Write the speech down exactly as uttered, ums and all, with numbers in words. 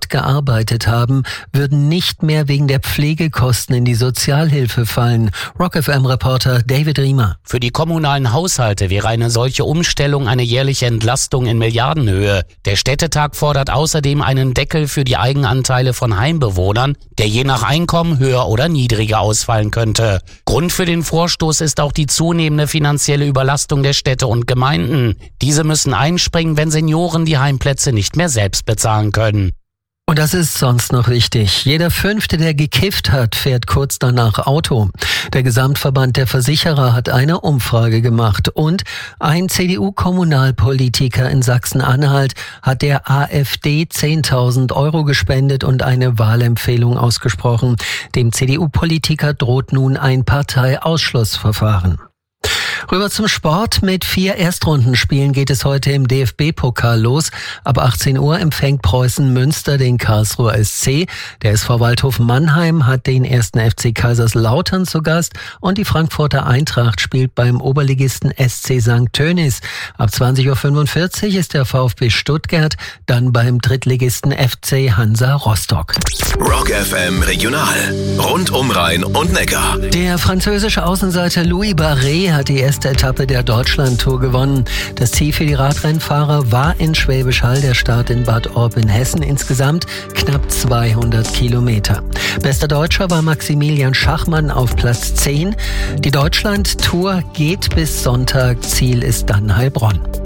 hart gearbeitet haben, würden nicht mehr wegen der Pflegekosten in die Sozialhilfe fallen. Rock F M-Reporter David Riemer. Für die kommunalen Haushalte wäre eine solche Umstellung eine jährliche Entlastung in Milliardenhöhe. Der Städtetag fordert außerdem einen Deckel für die Eigenanteile von Heimbewohnern, der je nach Einkommen höher oder niedriger ausfallen könnte. Grund für den Vorstoß ist auch die zunehmende finanzielle Überlastung der Städte und Gemeinden. Diese müssen einspringen, wenn Senioren die Heimplätze nicht mehr selbst bezahlen können. Und das ist sonst noch wichtig. Jeder Fünfte, der gekifft hat, fährt kurz danach Auto. Der Gesamtverband der Versicherer hat eine Umfrage gemacht und ein C D U-Kommunalpolitiker in Sachsen-Anhalt hat der AfD zehntausend Euro gespendet und eine Wahlempfehlung ausgesprochen. Dem C D U-Politiker droht nun ein Parteiausschlussverfahren. Rüber zum Sport. Mit vier Erstrundenspielen geht es heute im D F B-Pokal los. Ab achtzehn Uhr empfängt Preußen Münster den Karlsruher S C. Der S V Waldhof Mannheim hat den ersten F C Kaiserslautern zu Gast und die Frankfurter Eintracht spielt beim Oberligisten S C Sankt Tönis. Ab zwanzig Uhr fünfundvierzig ist der VfB Stuttgart dann beim Drittligisten F C Hansa Rostock. Rock F M Regional. Rund um Rhein und Neckar. Der französische Außenseiter Louis Barret hat die erste Etappe der Deutschlandtour gewonnen. Das Ziel für die Radrennfahrer war in Schwäbisch Hall der Start in Bad Orb in Hessen. Insgesamt knapp zweihundert Kilometer. Bester Deutscher war Maximilian Schachmann auf Platz zehn. Die Deutschlandtour geht bis Sonntag. Ziel ist dann Heilbronn.